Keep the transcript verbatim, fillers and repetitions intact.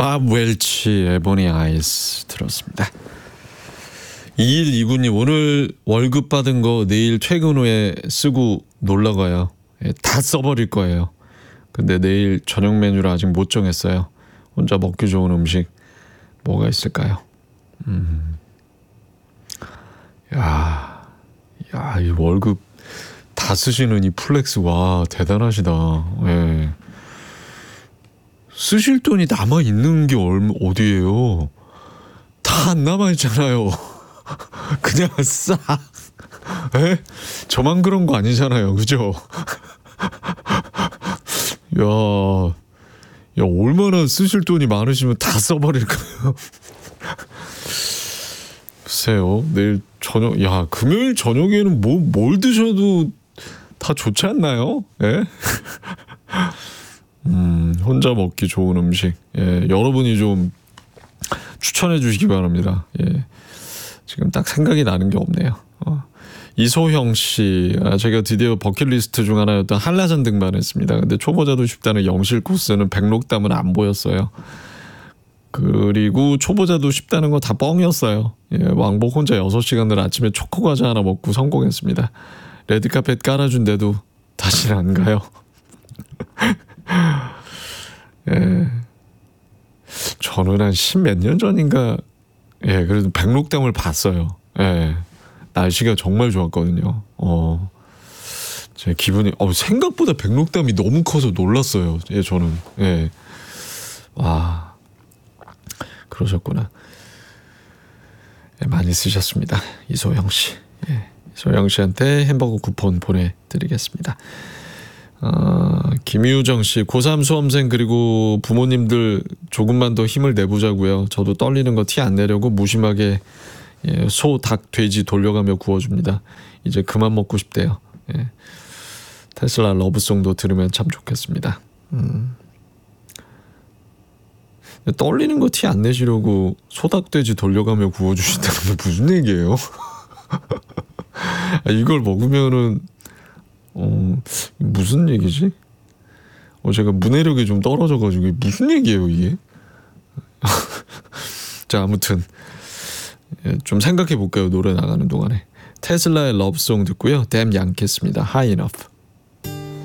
밥 웰치 에보니 아이스 들었습니다. 이일이구 님 오늘 월급 받은 거 내일 퇴근 후에 쓰고 놀러 가요. 다 써버릴 거예요. 근데 내일 저녁 메뉴를 아직 못 정했어요. 혼자 먹기 좋은 음식 뭐가 있을까요? 음. 야, 야, 이 월급 다 쓰시는 이 플렉스 와 대단하시다. 예. 쓰실 돈이 남아 있는 게 얼마 어디예요? 다 안 남아 있잖아요. 그냥 싹. 에? 저만 그런 거 아니잖아요, 그죠? 야, 야 얼마나 쓰실 돈이 많으시면 다 써버릴까요? 글쎄요, 내일 저녁, 야 금요일 저녁에는 뭐 뭘 드셔도 다 좋지 않나요? 예? 음, 혼자 먹기 좋은 음식. 예, 여러분이 좀 추천해 주시기 바랍니다. 예, 지금 딱 생각이 나는 게 없네요. 어. 이소형 씨, 아, 제가 드디어 버킷리스트 중 하나였던 한라산 등반했습니다. 근데 초보자도 쉽다는 영실 코스는 백록담은 안 보였어요. 그리고 초보자도 쉽다는 거 다 뻥이었어요. 예, 왕복 혼자 여섯 시간을 아침에 초코과자 하나 먹고 성공했습니다. 레드카펫 깔아준데도 다시는 안 가요. 예, 저는 한 십몇 년 전인가 예 그래도 백록담을 봤어요. 예, 날씨가 정말 좋았거든요. 어, 제 기분이 어, 생각보다 백록담이 너무 커서 놀랐어요. 예, 저는 예, 와 그러셨구나. 예, 많이 쓰셨습니다. 이소영 씨. 예, 이소영 씨한테 햄버거 쿠폰 보내드리겠습니다. 어, 김유정 씨, 고삼 수험생 그리고 부모님들 조금만 더 힘을 내보자고요. 저도 떨리는 거 티 안 내려고 무심하게 예, 소, 닭, 돼지 돌려가며 구워줍니다. 이제 그만 먹고 싶대요. 예. 테슬라 러브송도 들으면 참 좋겠습니다. 음. 떨리는 거 티 안 내시려고 소, 닭, 돼지 돌려가며 구워주신다는 게 무슨 얘기예요? 아, 이걸 먹으면은 어, 무슨 얘기지? 어, 제가 문해력이 좀 떨어져가지고 무슨 얘기예요 이게? 자, 아무튼 예, 좀 생각해 볼까요? 노래 나가는 동안에 테슬라의 러브송 듣고요. 댐 양키스입니다. High Enough.